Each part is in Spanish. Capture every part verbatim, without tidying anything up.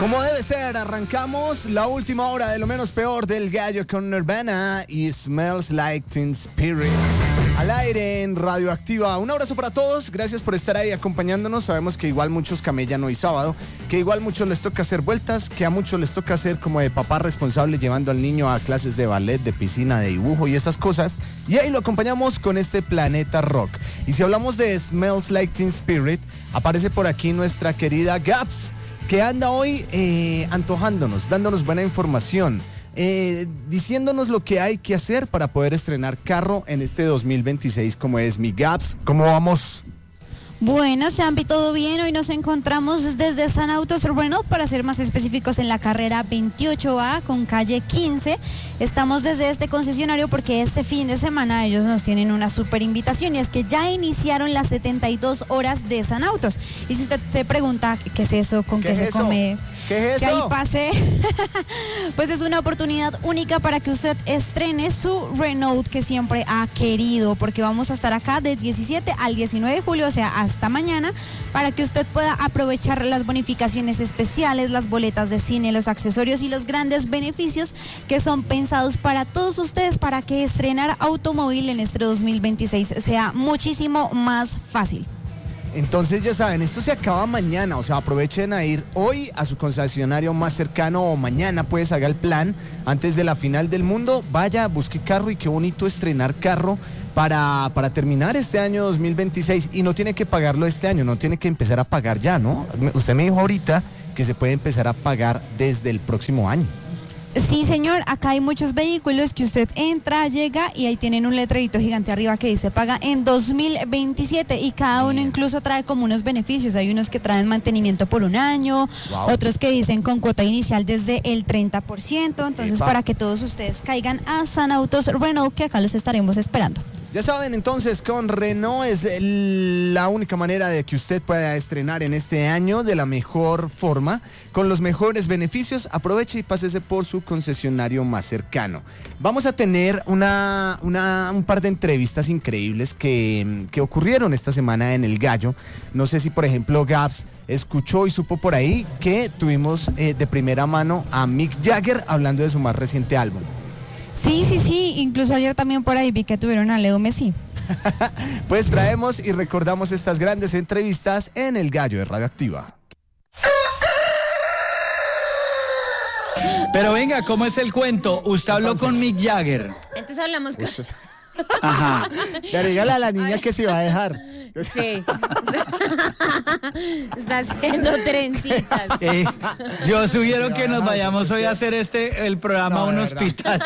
Como debe ser, arrancamos la última hora de lo menos peor del gallo con Nirvana y Smells Like Teen Spirit. Al aire en Radioactiva. Un abrazo para todos, gracias por estar ahí acompañándonos. Sabemos que igual muchos camellan hoy sábado, que igual muchos les toca hacer vueltas, que a muchos les toca hacer como de papá responsable llevando al niño a clases de ballet, de piscina, de dibujo y esas cosas. Y ahí lo acompañamos con este Planeta Rock. Y si hablamos de Smells Like Teen Spirit, aparece por aquí nuestra querida Gaps, que anda hoy eh, antojándonos, dándonos buena información, eh, diciéndonos lo que hay que hacer para poder estrenar carro en este dos mil veintiséis, como es mi Gaps. ¿Cómo vamos? Buenas, Champi, ¿todo bien? Hoy nos encontramos desde San Autos Renault, para ser más específicos, en la carrera veintiocho A con calle quince. Estamos desde este concesionario porque este fin de semana ellos nos tienen una súper invitación, y es que ya iniciaron las setenta y dos horas de San Autos. Y si usted se pregunta qué es eso, con qué, ¿Qué se es eso? come, ¿Qué es que eso? ahí pase, pues es una oportunidad única para que usted estrene su Renault que siempre ha querido, porque vamos a estar acá del diecisiete al diecinueve de julio, o sea, hasta mañana, para que usted pueda aprovechar las bonificaciones especiales, las boletas de cine, los accesorios y los grandes beneficios que son pensados para todos ustedes, para que estrenar automóvil en este dos mil veintiséis sea muchísimo más fácil. Entonces ya saben, esto se acaba mañana, o sea, aprovechen a ir hoy a su concesionario más cercano, o mañana pues haga el plan antes de la final del mundo. Vaya, busque carro, y qué bonito estrenar carro para, para terminar este año dos mil veintiséis, y no tiene que pagarlo este año, no tiene que empezar a pagar ya, ¿no? Usted me dijo ahorita que se puede empezar a pagar desde el próximo año. Sí, señor, acá hay muchos vehículos que usted entra, llega y ahí tienen un letrerito gigante arriba que dice paga en dos mil veintisiete, y cada uno incluso trae como unos beneficios. Hay unos que traen mantenimiento por un año, wow. Otros que dicen con cuota inicial desde el treinta por ciento. Entonces, Epa. para que todos ustedes caigan a San Autos Renault, que acá los estaremos esperando. Ya saben, entonces, con Renault es la única manera de que usted pueda estrenar en este año de la mejor forma, con los mejores beneficios. Aproveche y pásese por su concesionario más cercano. Vamos a tener una, una, un par de entrevistas increíbles que, que ocurrieron esta semana en El Gallo. No sé si, por ejemplo, Gaps escuchó y supo por ahí que tuvimos eh, de primera mano a Mick Jagger hablando de su más reciente álbum. Sí, sí, sí, incluso ayer también por ahí vi que tuvieron a Leo Messi. Pues traemos y recordamos estas grandes entrevistas en El Gallo de Radioactiva. Pero venga, ¿cómo es el cuento? Usted habló Entonces, con Mick Jagger. Entonces hablamos con... Ajá. Pero dígale a la niña que se va a dejar. Sí. Está haciendo trencitas. Eh, yo sugiero que nos vayamos hoy a hacer este el programa no, a un hospital.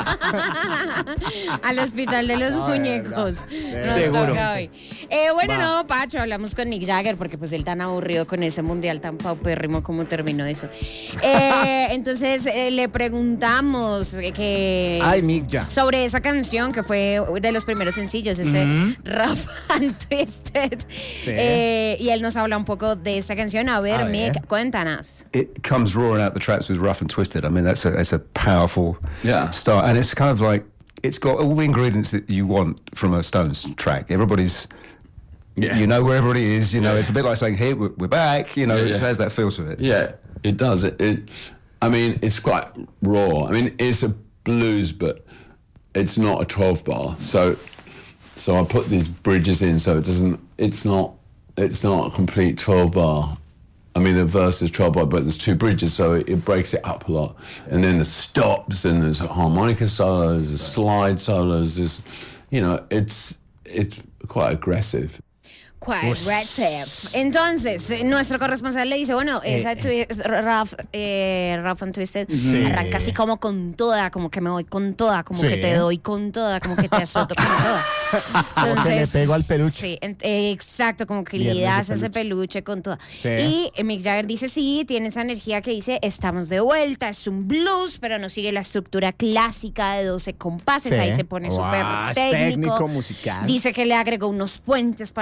Al hospital de los no, muñecos. Nos Seguro. toca hoy. Eh, bueno, Va. no, Pacho, hablamos con Mick Jagger porque pues él tan aburrido con ese mundial tan paupérrimo como terminó eso. Eh, entonces eh, le preguntamos que Ay, Mick, ya. sobre esa canción que fue de los primeros sencillos, ese Mm-hmm. Rough and Twisted. Sí. Eh, y él nos habla un poco de esta canción. A ver, A Mick, ver. cuéntanos. It comes roaring out the traps with Rough and Twisted. I mean, that's a that's a powerful Yeah. start, and it's kind of like it's got all the ingredients that you want from a Stones track. Everybody's, Yeah. you know where everybody is. You know, Yeah. it's a bit like saying, "Hey, we're, we're back." You know, Yeah, it yeah. has that feel to it. Yeah, it does. It, it. I mean, it's quite raw. I mean, it's a blues, but it's not a twelve bar. So, so I put these bridges in, so it doesn't. It's not. It's not a complete twelve bar. I mean, the verse is twelve bar, but there's two bridges, so it, it breaks it up a lot. And then the stops, and there's harmonica solos, there's slide solos. There's, you know, it's it's quite aggressive. Quite aggressive. Entonces, eh, nuestro corresponsal le dice, bueno, Eh, esa twi- rough, eh, rough and Twisted Sí. arranca así como con toda, como que me voy con toda, como Sí. que te doy con toda, como que te azoto con toda. Como que le pego al peluche. Sí, en- eh, exacto, como que Viernes le de das ese peluches. peluche con toda. Sí. Y eh, Mick Jagger dice, sí, tiene esa energía que dice, estamos de vuelta, es un blues, pero no sigue la estructura clásica de doce compases, Sí. ahí se pone Wow, súper es técnico. técnico, musical. Dice que le agregó unos puentes para romper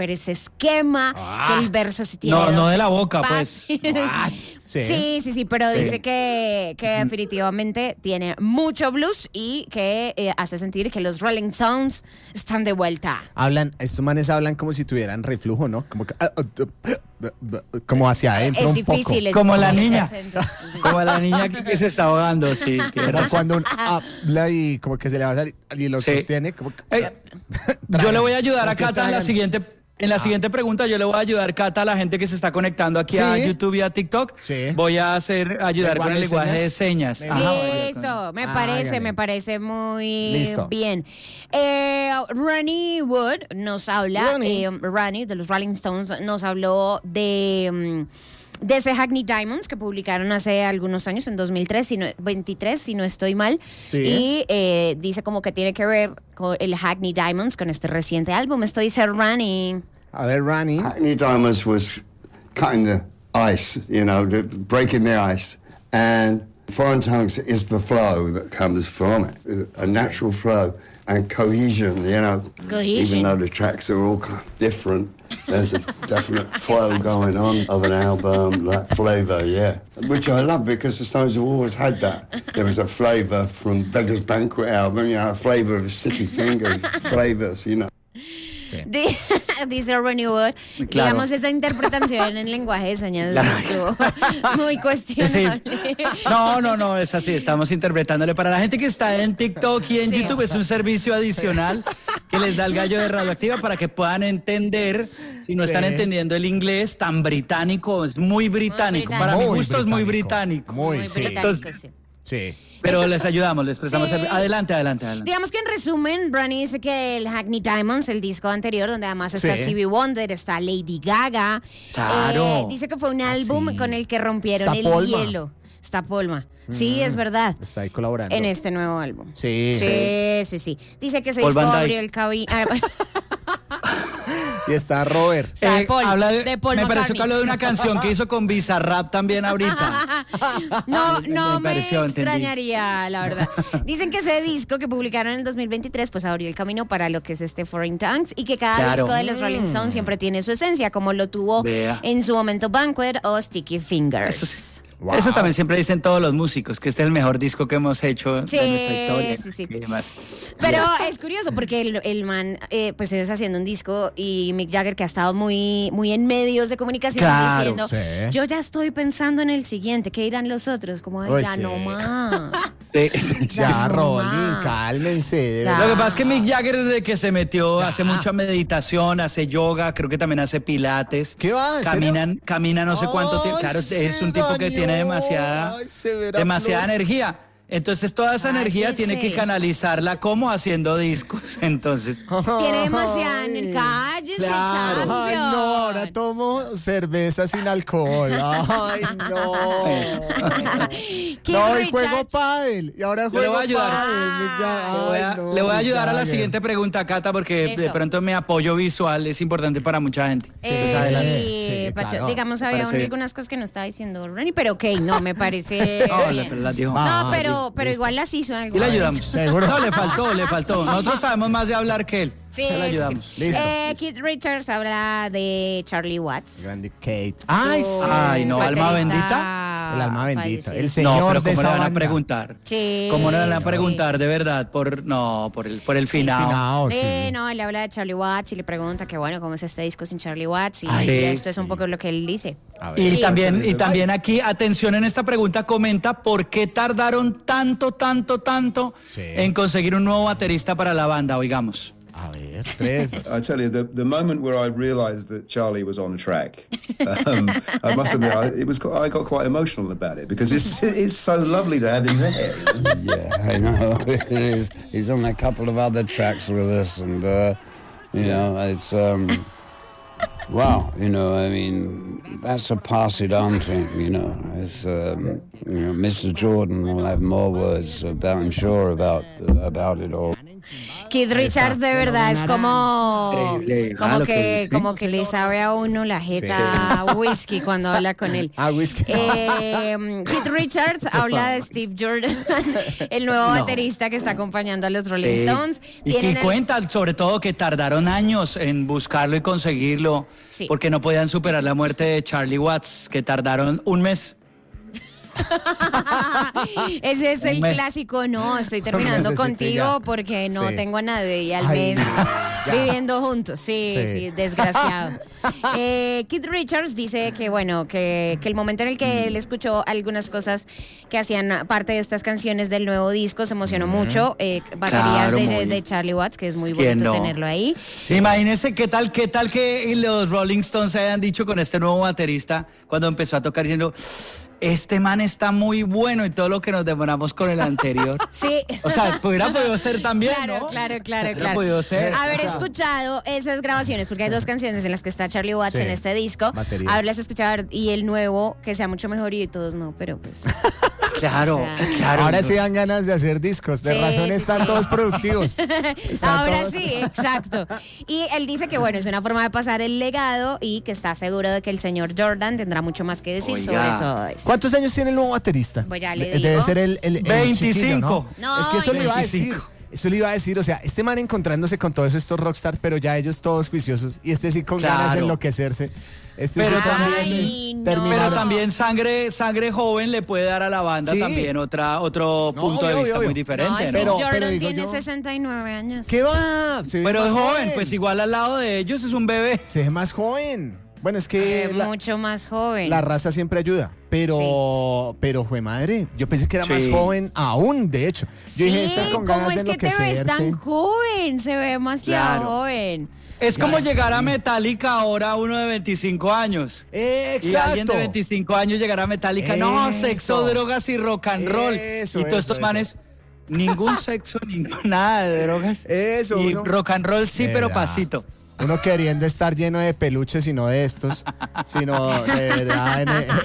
romper ese esquema, Ah. que el verso sí tiene No, no dos de la boca, compases. pues. Ah, sí. Sí, sí, sí, pero dice que, que definitivamente tiene mucho blues y que eh, hace sentir que los Rolling Stones están de vuelta. Hablan, estos manes hablan como si tuvieran reflujo, ¿no? Como, que, ah, ah, ah, ah, como hacia adentro Es un difícil. Es Como la difícil niña. ese acento. Como la niña que, que se está ahogando, sí. poco. tiene Como razón. cuando uno habla y como que se le va a salir y lo Sí. sostiene. Como que, Eh, yo le voy a ayudar a Como que Cata en la tragan. siguiente. En la siguiente pregunta yo le voy a ayudar, Cata, a la gente que se está conectando aquí a Sí. YouTube y a TikTok. Sí. Voy a hacer ayudar con el ¿Lenguaje lenguaje de de señas. señas? Ajá. Listo, me Ah, parece, hágale. me parece muy Listo. bien. Eh, Ronnie Wood nos habla, Ronnie. eh, Ronnie de los Rolling Stones nos habló de, mm, de ese Hackney Diamonds que publicaron hace algunos años, en dos mil tres, si no, veintitrés, si no estoy mal. Sí. Y eh, dice como que tiene que ver con el Hackney Diamonds, con este reciente álbum. Esto dice Ronnie. A ver, Rani. Hackney Diamonds was cutting the ice, you know, the- breaking the ice. And Foreign Tongues is the flow that comes from it, a natural flow and cohesion, you know. Cohesion. Even though the tracks are all kind of different, there's a definite flow going on of an album, that flavour, yeah. Which I love because the Stones have always had that. There was a flavour from Beggar's Banquet album, you know, a flavour of Sticky Fingers, flavours, you know. Di- Dice Ronnie Wood. Claro. Digamos, esa interpretación en lenguaje de señas Claro. estuvo muy Sí, sí. cuestionable. No, no, no, es así, estamos interpretándole. Para la gente que está en TikTok y en Sí. YouTube es un servicio adicional que les da el gallo de Radioactiva para que puedan entender, si no están Sí. entendiendo el inglés tan británico, es muy británico. británico. Para mi Muy gusto es muy británico. británico. Muy, Muy sí. británico, Entonces- sí. Sí. Pero les ayudamos, les prestamos Sí. el- Adelante, adelante, adelante. Digamos que en resumen, Ronnie dice que el Hackney Diamonds, el disco anterior, donde además está Sí. Stevie Wonder, está Lady Gaga. Claro. eh, dice que fue un álbum sí. con el que rompieron Está el Polma. hielo. Está Polma. Sí, es verdad. Está ahí colaborando. En este nuevo álbum. Sí. Sí, sí, sí. Dice que ese Paul disco Van Dyke. abrió el cabello. Y está Robert. O sea, Paul, habla de, de Paul me pareció McCartney. que habló de una canción que hizo con Bizarrap también ahorita. No, Me- no me me, pareció, entendí. extrañaría, la verdad. Dicen que ese disco que publicaron en el dos mil veintitrés pues abrió el camino para lo que es este Foreign Tongues y que cada Claro. disco de los Rolling Stones siempre tiene su esencia, como lo tuvo Vea. en su momento Banquet o Sticky Fingers. Eso, sí. Wow. Eso también siempre dicen todos los músicos, que este es el mejor disco que hemos hecho Sí, de nuestra historia. sí, sí. y demás. Pero es curioso porque el, el man, eh, pues ellos haciendo un disco y Mick Jagger que ha estado muy, muy en medios de comunicación Claro, diciendo, sí. yo ya estoy pensando en el siguiente, ¿qué dirán los otros? Como, "Ay, Uy, ya sí. no más. Sí, sí, sí. Ya, no Rolling, más. cálmense. de Ya. verdad. Lo que pasa es que Mick Jagger desde que se metió hace mucha meditación, hace yoga, creo que también hace pilates. ¿Qué va? ¿En serio? Caminan, camina no sé cuánto tiempo. Ay, Claro, se es un tipo que dañó. tiene demasiada, Ay, se verá demasiada flor. energía. Entonces toda esa energía Cállese. tiene que canalizarla como haciendo discos. Entonces, Tiene demasiada en el cállese, Claro. champion. Ay, no, ahora tomo cerveza sin alcohol. Ay, no. Keith No, y juego Richards. pádel. Y ahora Yo le juego voy a ayudar. pádel. Ya- le voy a, ay, no, le voy a Mick ayudar a la Jagger. siguiente pregunta, Cata, porque de Eso. pronto mi apoyo visual es importante para mucha gente. Eh, Entonces, adelante. sí, Sí, Pacho, claro. digamos, Me había parece bien. algunas cosas que no estaba diciendo Ronnie, pero ok, no, me parece No, bien. pero las dijo. No, Ah, pero, li- pero listo. igual las hizo en algún Y le momento. ayudamos. ¿Seguro? No, le faltó, le faltó. Nosotros sabemos más de hablar que él. Sí, Ya le sí, ayudamos. sí. Listo. Eh, Keith Richards habla de Charlie Watts. Grande Kate. Ay, sí. Ay, no, alma baterista bendita. El alma bendita. fallecido. El señor No, pero de ¿cómo le esa van a banda. preguntar? Sí, ¿Cómo no le van a sí. preguntar de verdad? Por no, por el, por el final. Finao, sí. Eh, no, él habla de Charlie Watts y le pregunta que bueno, ¿cómo es este disco sin Charlie Watts? Y Ay, sí, esto es un poco lo que él dice. A ver. Y Sí. también, y también aquí, atención en esta pregunta, comenta por qué tardaron tanto, tanto, tanto Sí. en conseguir un nuevo baterista para la banda, oigamos. A ver, tres. I tell you, the, the moment where I realised that Charlie was on track, um, I must admit, I, it was, I got quite emotional about it because it's it's so lovely to have him there. Yeah, I know it is. He's on a couple of other tracks with us, and uh, you know, it's um, wow. You know, I mean, that's a pass it on thing. You know, it's um, you know, Mister Jordan will have more words about, I'm sure, about about it all. Keith Richards de verdad es como, Increíble. como Ah, lo que que, dice. como que le sabe a uno la jeta a whisky cuando habla con él. Ah, whisky. Eh, Keith Richards habla de Steve Jordan, el nuevo No. baterista que está acompañando a los Rolling Sí. Stones. Y Tienen que el- cuentan sobre todo que tardaron años en buscarlo y conseguirlo, Sí. porque no podían superar la muerte de Charlie Watts, que tardaron un mes. Ese es el Un mes. clásico, no, estoy terminando Necesito contigo ya. porque no Sí. tengo a nadie y al Ay, mes ya. viviendo juntos. Sí, sí, Sí. desgraciado. Eh, Keith Richards dice que bueno, que, que el momento en el que él escuchó algunas cosas que hacían parte de estas canciones del nuevo disco se emocionó mucho. Eh, baterías Claro, de, muy. de Charlie Watts, que es muy ¿Quién bonito no? tenerlo ahí. Imagínense qué tal, qué tal que los Rolling Stones hayan dicho con este nuevo baterista cuando empezó a tocar diciendo, este man está muy bueno y todo lo que nos demoramos con el anterior. Sí. O sea, hubiera podido ser también, Claro, ¿no? claro, claro, Hubiera claro. podido ser. Haber O sea, escuchado esas grabaciones, porque hay dos canciones en las que está Charlie Watts Sí, en este disco. batería. Haberlas escuchado y el nuevo, que sea mucho mejor y todos no, pero pues. Claro, O sea, claro. Ahora sí dan ganas de hacer discos. De Sí, razón sí, están sí. todos productivos. Están Ahora todos- sí, exacto. Y él dice que bueno, es una forma de pasar el legado y que está seguro de que el señor Jordan tendrá mucho más que decir Oiga. sobre todo eso. ¿Cuántos años tiene el nuevo baterista? Pues ya le De- Debe digo. ser el, el- el veinticinco. chiquillo, ¿no? No, es que eso le iba a veinticinco. decir. Eso le iba a decir, o sea, este man encontrándose con todos estos rockstar, pero ya ellos todos juiciosos, y este sí con ganas de Claro. enloquecerse. Este Pero sí con también- ganas de Ay, no. terminar. Pero también sangre, sangre joven le puede dar a la banda Sí. también otra, otro No, punto obvio, de vista obvio. muy diferente, No, ¿no? Steve Pero- Jordan pero digo tiene yo- sesenta y nueve años. ¿Qué va? Se ve Pero más es joven, pues igual al lado de ellos es un bebé. Se ve más joven. Bueno, es que Eh, la, mucho más joven. la raza siempre ayuda. Pero, pero fue madre. Yo pensé que era más Sí. joven aún, de hecho. Yo dije, está Sí, con ¿cómo ganas es de que te ves tan enloquecerse. joven? Se ve demasiado Claro. joven. Es como Ya, llegar a sí. Metallica ahora uno de veinticinco años. Exacto. Y alguien de veinticinco años llegará a Metallica. No, Eso. sexo, drogas y rock and roll. Eso, y todos eso, estos eso. manes, ningún sexo, ningún, nada de drogas. Eso, Y uno- rock and roll sí, De pero verdad. pasito. Uno queriendo estar lleno de peluches y no de estos, sino de verdad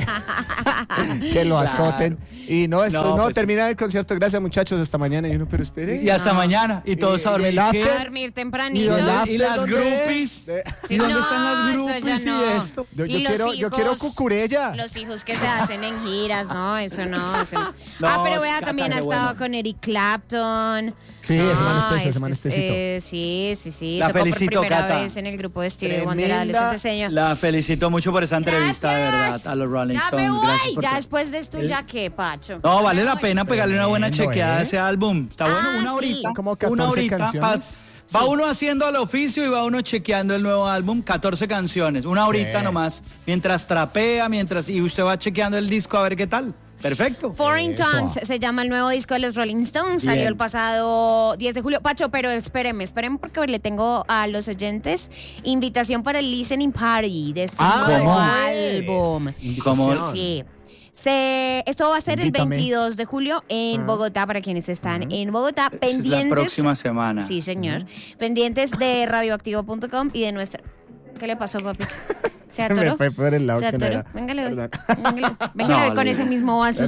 en- que lo azoten. Y no, esto, No, no, pues- termina el concierto. Gracias, muchachos, hasta mañana. Y uno, pero espere. Y hasta mañana. Y todos Y- a y dormir. el ¿Qué? after. A dormir ¿Y tempranito. el ¿Y after las dónde groupies? es? De- ¿Y dónde no, están las eso ya groupies y no. esto? Yo, Y yo los quiero, yo quiero hijos- cucurella. Los hijos que se hacen en giras, no, eso no. Eso no. No, ah, pero vea, Cata, también ha qué estado bueno. con Eric Clapton. Sí, ese man es Ah, teso, ese este man es es, tesito. eh, sí, sí, sí. La Tocó felicito, por primera Cata. vez en el grupo de Stevie Wonder, Tremenda- adolescente señor. La felicito mucho por esa entrevista, de Gracias. verdad, a los Rolling Ya Stones. me voy, Gracias por ya todo. después de esto, ya qué, Pacho. No, vale Me la voy. pena pegarle una buena Tremendo, chequeada a ¿eh? ese álbum. Está bueno, Ah, una sí. horita. Son como una catorce horita. Pa- canciones. va Sí. uno haciendo al oficio y va uno chequeando el nuevo álbum. catorce canciones, una horita Sí. nomás. Mientras trapea, mientras. Y usted va chequeando el disco a ver qué tal. Perfecto. Foreign Eso. Tongues se llama el nuevo disco de los Rolling Stones. Salió Bien. el pasado diez de julio. Pacho, pero espérenme, espérenme porque le tengo a los oyentes invitación para el listening party de este Ah, nuevo ¿cómo álbum. ¿Cómo? Sí. Se, esto va a ser Invítame. el veintidós de julio en Bogotá, para quienes están en Bogotá. Es Pendientes. la próxima semana. Sí, señor. Pendientes de radioactivo punto com y de nuestra. ¿Qué le pasó, papito? ¿Se Se me atoró? fue por el lado ¿Se que no atoró? era. Véngale, hoy. Perdón. Véngale, véngale No, hoy con le- ese mismo vaso.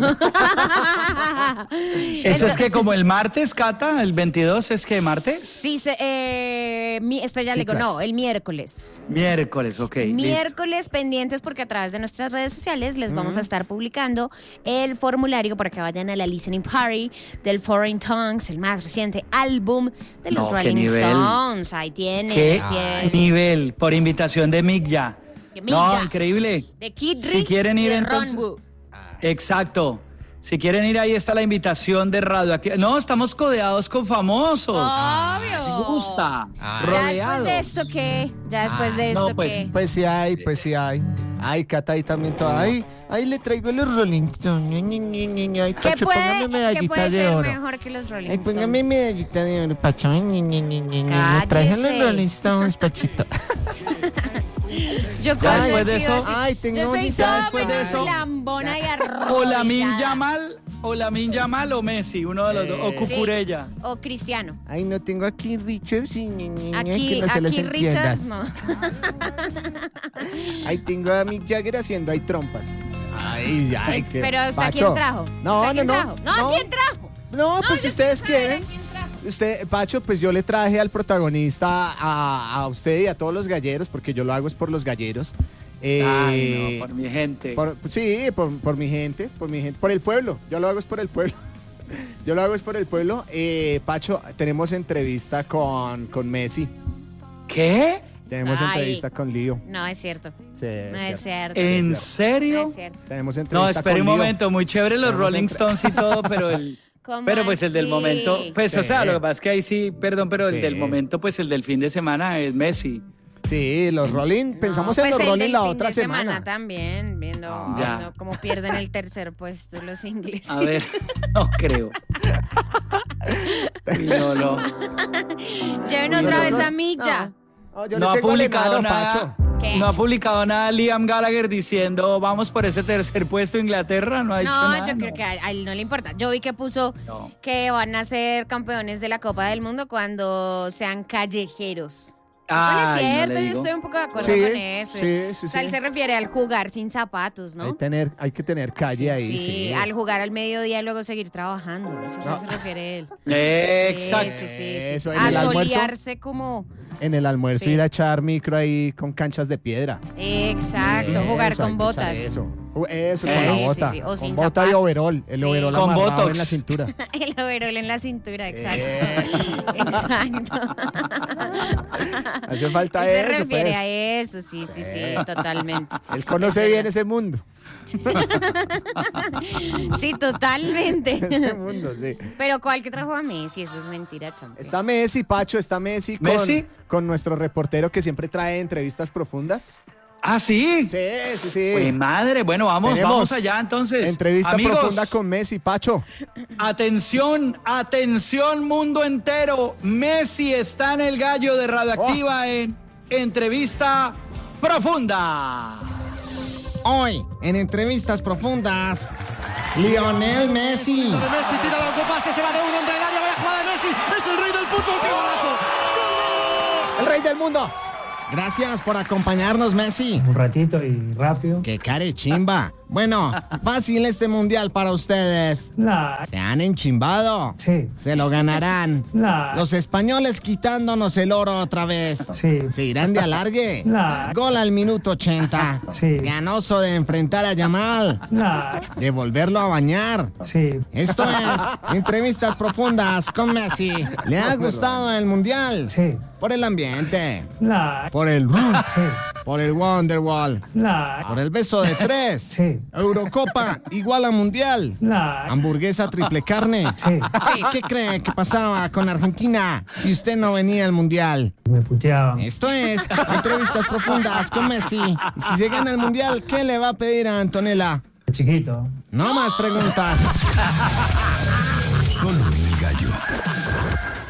Eso es que como el martes, Cata, el veintidós, ¿es que martes? Sí, se, eh, mi, espera, ya le digo, Ciclas. no, el miércoles. Miércoles, ok. listo. Miércoles pendientes porque a través de nuestras redes sociales les vamos a estar publicando el formulario para que vayan a la listening party del Foreign Tongues, el más reciente álbum de los No, qué Rolling nivel. Stones. Ahí tiene, ¿Qué tiene. nivel? Por invitación de Mick ya. De Mick No, Ya. increíble. De Kid Si Rick quieren ir y de entonces. Ron Wu. Exacto. Si quieren ir, ahí está la invitación de Radioactiva. No, estamos codeados con famosos. Obvio. Me gusta. Ya Rodeados. después de esto, ¿qué? Ya después de no, esto, pues, ¿qué? Pues sí hay, pues sí hay. Ay, Cata, ahí también todo. Ay, ahí le traigo los Rolling Stones. Ñe, Ñe, Ñe, Ñe, Ñe. Ay, ¿Qué Pacho, puede, póngame ¿qué medallita puede de ser oro. mejor que los Rolling Ay, Stones? póngame medallita de oro, Pacho. Ay, Ñe, Ñe, Ñe, Ñe, Ñe. Me traje los Cállese. Rolling Stones, Pachito. Yo Ya cuando después he de sido eso- así- Ay, tengo Yo soy bonita toda después de eso- lambona y arrollada. O Lamin Yamal, o Lamin Yamal o Messi, uno de los dos. O Sí. Cucurella. O Cristiano. Ay, no tengo aquí Richards y Ñe, Ñe, Ñe, Aquí, que no se les aquí entiendas. Richards no. Ahí tengo a Mick Jagger haciendo ahí trompas. Ay, ay, qué Pero ¿usted a Pacho. quién trajo? No, ¿Usted a no, quién no. trajo? No, ¿a quién trajo? No, pues si yo ustedes quiero saber quieren. a quién trajo. Usted, Pacho, pues yo le traje al protagonista, a, a usted y a todos los galleros, porque yo lo hago es por los galleros. Eh, Ay, no, por mi gente. por- sí, por, por mi gente, por mi gente, por el pueblo. Yo lo hago es por el pueblo. Yo lo hago es por el pueblo. Eh, Pacho, tenemos entrevista con, con Messi. ¿Qué? Tenemos Ay. entrevista con Lío. No, es cierto. Sí, No es cierto. ¿En No serio? es cierto. Tenemos entrevista No, espere un con Lío. momento, muy chévere los Tenemos Rolling entre- Stones y todo, pero el... ¿Cómo Pero pues el del así? momento, pues o Sí. sea, lo que pasa es que ahí sí, perdón, pero Sí. el del momento, pues el del fin de semana es Messi. Sí, los Rolling, pensamos No, en pues los el Rolling del la fin otra de semana. también, viendo, Ah. Ya. viendo cómo pierden el tercer puesto los ingleses. A ver, no creo. Uy, No, no. Lleven Uy, otra no, vez no, a Milla. No, yo No le ha tengo publicado alemano, nada. Pacho. ¿Qué? No ha publicado nada Liam Gallagher diciendo vamos por ese tercer puesto Inglaterra, no ha dicho No, nada. yo creo que a, a él no le importa. Yo vi que puso No. que van a ser campeones de la Copa del Mundo cuando sean callejeros. Ay, bueno, no es le cierto, yo digo. estoy un poco de acuerdo Sí, con eso. sí, sí, O sea, sí. él se refiere al jugar sin zapatos, ¿no? Hay, tener, hay que tener calle ahí, sí, sí. al jugar al mediodía y luego seguir trabajando. Eso sí No. se refiere él. Exacto. Sí, sí, sí, sí. Eso, en A el almuerzo. solearse como... En el almuerzo Sí. ir a echar micro ahí con canchas de piedra. Exacto, jugar Eso, con hay que echar botas. Eso, Ju- eso Sí, con la sí, bota. sí, o Con sin bota y zapatos. overol. El Sí. overol Con amarrado botox. en la cintura. El overol en la cintura, exacto. Eh. Exacto. Hace falta Él se eso, refiere pues. a eso, sí, sí, sí, totalmente. Él conoce bien ese mundo. Sí, totalmente. Ese mundo, sí. Pero ¿cuál que trajo a Messi? Eso es mentira, champion. Está Messi, Pacho, está Messi con, ¿Messi? con nuestro reportero que siempre trae entrevistas profundas. Ah, sí. Sí, sí, sí. Pues madre, bueno, vamos, Tenemos vamos allá entonces. Entrevista Amigos, profunda con Messi, Pacho. atención, atención mundo entero. Messi está en el gallo de Radioactiva en entrevista profunda. Hoy, en entrevistas profundas, Lionel Messi. Messi tira el autopase, se va de uno entre el área, vaya jugada de Messi, es el rey del fútbol, qué golazo. El rey del mundo. Gracias por acompañarnos, Messi. Un ratito y rápido. ¡Qué carechimba! Bueno, fácil este mundial para ustedes. Nah, Se han enchimbado. sí, Se lo ganarán. nah, Los españoles quitándonos el oro otra vez. sí, Se irán de alargue. Nah. Gol al minuto ochenta. Sí. Ganoso de enfrentar a Yamal. nah, De volverlo a bañar. sí. Esto es Entrevistas Profundas con Messi. ¿Le ha gustado el mundial? Sí. Por el ambiente. Nah, Por el... sí, Por el Wonderwall. nah, Por el beso de tres. sí, Eurocopa igual a mundial. nah, Hamburguesa triple carne. sí. ¿Qué cree que pasaba con Argentina si usted no venía al mundial? Me puteaban. Esto es Entrevistas Profundas con Messi. Y si se gana el mundial, ¿qué le va a pedir a Antonella? Chiquito. No más preguntas. Solo el gallo.